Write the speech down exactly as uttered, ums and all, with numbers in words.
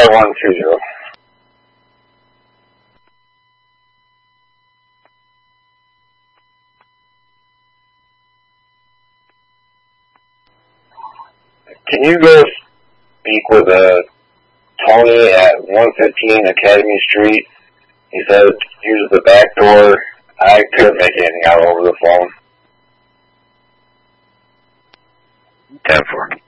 five one two zero. Can you go speak with uh, Tony at one fifteen Academy Street? He said use the back door. I couldn't make anything out over the phone. ten four.